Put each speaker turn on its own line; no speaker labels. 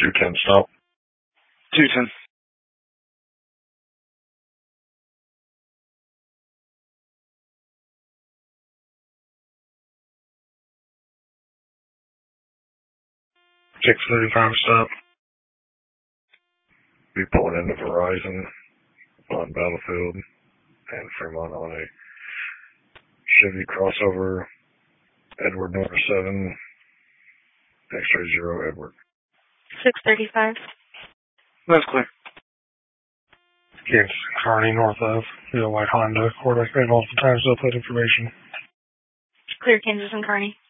210 stop.
210.
Six 35 stop. Be pulling into Verizon on Battlefield and Fremont on a Chevy crossover, Edward number 7, X-ray 0, Edward.
635.
That's clear.
Kansas Kearney, north of the white Honda. Quarterback made multiple times to upload information.
Clear Kansas and Kearney.